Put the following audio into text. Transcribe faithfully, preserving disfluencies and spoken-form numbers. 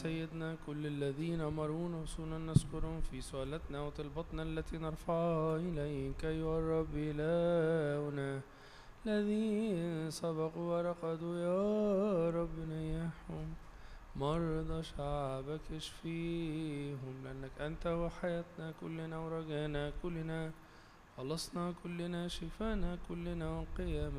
سيدنا كل الذين مرونا وصونا نذكرهم في سؤالتنا وطلبتنا التي نرفعها إليك أيها الرب إلهنا. الذين سبقوا ورقدوا يا رب نيحهم، مرضى شعبك اشفيهم، لأنك أنت وحياتنا كلنا ورجانا كلنا، خلصنا كلنا، شفانا كلنا، وقيامنا